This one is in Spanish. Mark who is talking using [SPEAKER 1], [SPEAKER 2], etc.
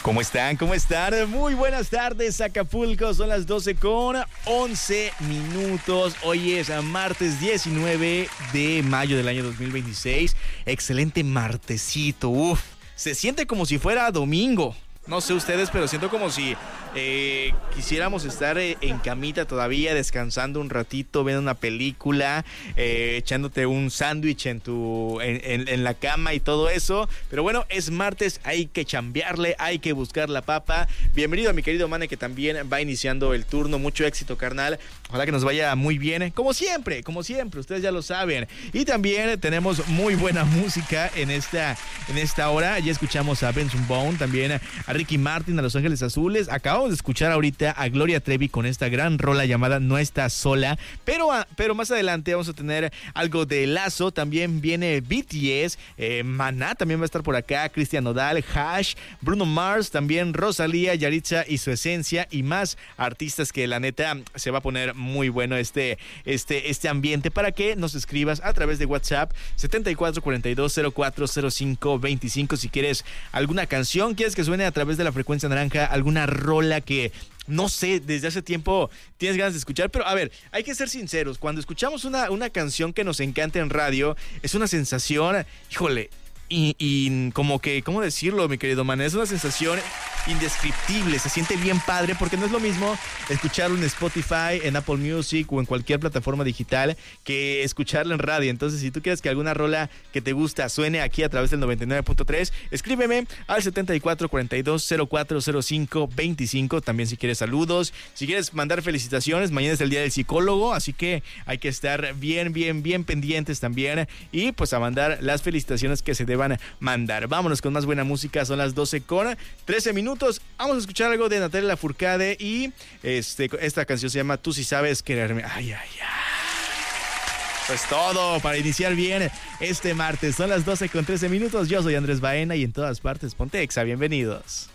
[SPEAKER 1] ¿Cómo están? ¿Cómo están? Muy buenas tardes, Acapulco. Son las 12:11. Hoy es martes 19 de mayo del año 2026. Excelente martesito. Uf, se siente como si fuera domingo. No sé ustedes, pero siento como si quisiéramos estar en camita todavía, descansando un ratito, viendo una película, echándote un sándwich en la cama y todo eso. Pero bueno, es martes, hay que chambearle, hay que buscar la papa. Bienvenido a mi querido Mane, que también va iniciando el turno. Mucho éxito, carnal. Ojalá que nos vaya muy bien, como siempre, ustedes ya lo saben. Y también tenemos muy buena música en esta hora. Ya escuchamos a Benson Boone, también a Ricky Martin, a Los Ángeles Azules. Acabamos de escuchar ahorita a Gloria Trevi con esta gran rola llamada No Estás Sola, pero más adelante vamos a tener algo de Lazo. También viene BTS, Maná también va a estar por acá, Cristian Nodal, Hash, Bruno Mars, también Rosalía, Yaritza y Su Esencia, y más artistas que la neta se va a poner muy bueno este ambiente, para que nos escribas a través de WhatsApp 7442040525 si quieres alguna canción, quieres que suene a través de la frecuencia naranja, alguna rola que no sé, desde hace tiempo tienes ganas de escuchar. Pero a ver, hay que ser sinceros, cuando escuchamos una canción que nos encanta en radio, es una sensación, híjole, y como que, ¿cómo decirlo, mi querido man? Es una sensación indescriptible, se siente bien padre, porque no es lo mismo escucharlo en Spotify, en Apple Music o en cualquier plataforma digital que escucharlo en radio. Entonces, si tú quieres que alguna rola que te gusta suene aquí a través del 99.3, escríbeme al 7442040525. También si quieres saludos, si quieres mandar felicitaciones, mañana es el día del psicólogo, así que hay que estar bien pendientes también, y pues a mandar las felicitaciones que se deban mandar. Vámonos con más buena música, son las 12:13. Vamos a escuchar algo de Natalia Lafourcade y esta canción se llama Tú sí sabes quererme. Ay. Pues todo para iniciar bien este martes. Son las 12:13. Yo soy Andrés Baena y en todas partes ponte Exa. Bienvenidos.